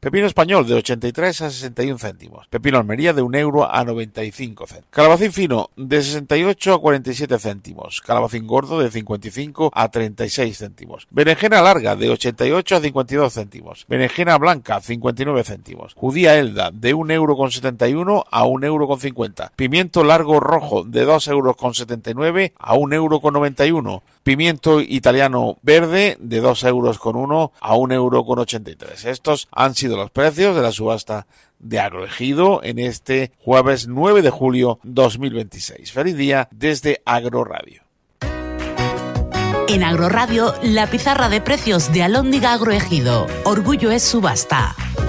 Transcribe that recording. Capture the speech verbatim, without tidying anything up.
Pepino español de ochenta y tres a sesenta y uno céntimos. Pepino Almería de un euro a noventa y cinco céntimos. Calabacín fino de sesenta y ocho a cuarenta y siete céntimos. Calabacín gordo de cincuenta y cinco a treinta y seis céntimos. Berenjena larga de ochenta y ocho a cincuenta y dos céntimos. Berenjena blanca cincuenta y nueve céntimos. Judía Elda de un euro con setenta y uno a un euro con cincuenta. Pimiento largo rojo de dos euros con setenta y nueve a un euro con noventa y uno. Pimiento italiano verde de dos euros con uno a un euro con ochenta y tres. Estos han sido los precios de la subasta de Agroejido en este jueves nueve de julio dos mil veintiséis. Feliz día desde Agroradio. En Agroradio, la pizarra de precios de Alhóndiga Agroejido. Orgullo es subasta.